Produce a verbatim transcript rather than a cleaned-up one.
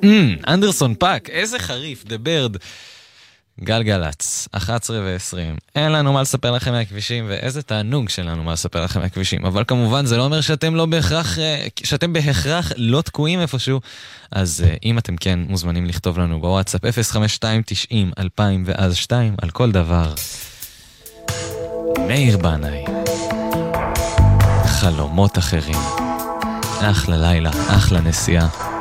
אנדרסון פאק, איזה חריף, The Bird. גלגלץ, אחת עשרה ועשרים. אין לנו מה לספר לכם מהכבישים, ואיזה תענוג שלנו מה לספר לכם מהכבישים. אבל כמובן זה לא אומר שאתם לא בהכרח, שאתם בהכרח לא תקועים איפשהו. אז אם אתם כן מוזמנים לכתוב לנו בוואטסאפ אפס חמש שתיים תשעים אלפיים ואז שתיים על כל דבר. מאיר בנאי, חלומות אחרים. אחלה לילה, אחלה נסיעה.